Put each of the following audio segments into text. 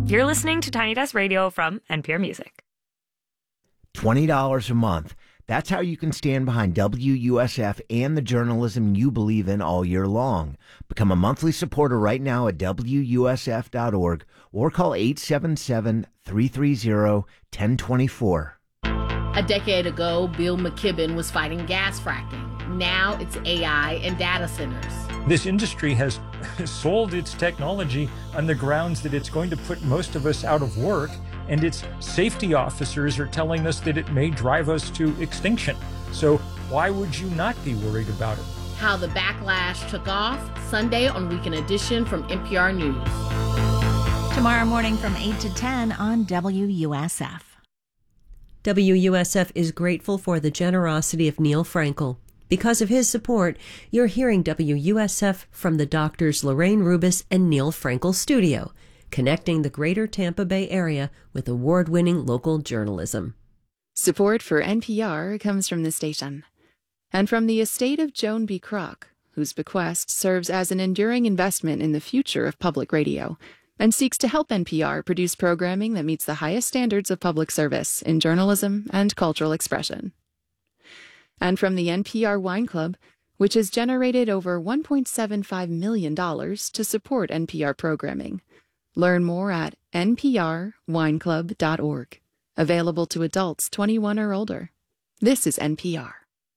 You're listening to Tiny Desk Radio from NPR Music. $20 a month. That's how you can stand behind WUSF and the journalism you believe in all year long. Become a monthly supporter right now at WUSF.org or call 877-330-1024. A decade ago, Bill McKibben was fighting gas fracking. Now it's AI and data centers. This industry has sold its technology on the grounds that it's going to put most of us out of work, and its safety officers are telling us that it may drive us to extinction. So why would you not be worried about it? How the backlash took off, Sunday on Weekend Edition from NPR News. Tomorrow morning from 8 to 10 on WUSF. WUSF is grateful for the generosity of Neil Frankel. Because of his support, you're hearing WUSF from the doctors Lorraine Rubis and Neil Frankel Studio, connecting the greater Tampa Bay area with award-winning local journalism. Support for NPR comes from the station and from the estate of Joan B. Kroc, whose bequest serves as an enduring investment in the future of public radio and seeks to help NPR produce programming that meets the highest standards of public service in journalism and cultural expression. And from the NPR Wine Club, which has generated over $1.75 million to support NPR programming. Learn more at nprwineclub.org. Available to adults 21 or older. This is NPR.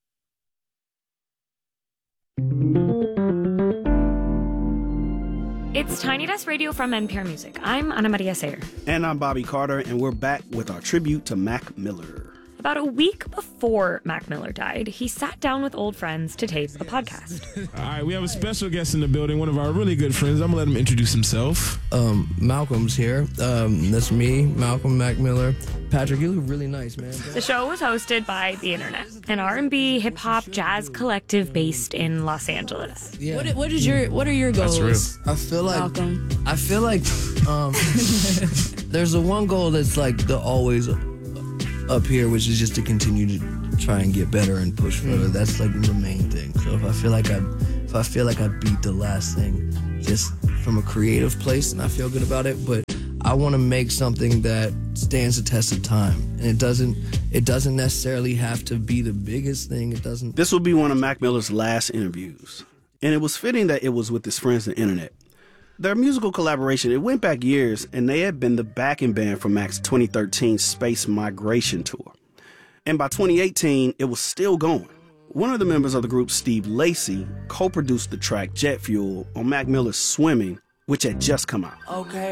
It's Tiny Desk Radio from NPR Music. I'm Ana Maria Sayer. And I'm Bobby Carter, and we're back with our tribute to Mac Miller. About a week before Mac Miller died, he sat down with old friends to tape a podcast. All right, we have a special guest in the building, one of our really good friends. I'm going to let him introduce himself. Malcolm's here. That's me, Malcolm Mac Miller. Patrick, you look really nice, man. The show was hosted by The Internet, an R&B, hip-hop, jazz collective based in Los Angeles. Yeah. What are your goals? That's real. I feel like Malcolm. there's a one goal that's like the always up here, which is just to continue to try and get better and push further. That's like the main thing. So if I feel like I beat the last thing just from a creative place and I feel good about it, but I want to make something that stands the test of time, and it doesn't necessarily have to be the biggest thing. It doesn't. This will be one of Mac Miller's last interviews, and it was fitting that it was with his friends The Internet. Their musical collaboration, it went back years, and they had been the backing band for Mac's 2013 Space Migration Tour. And by 2018, it was still going. One of the members of the group, Steve Lacy, co-produced the track Jet Fuel on Mac Miller's Swimming, which had just come out. Okay.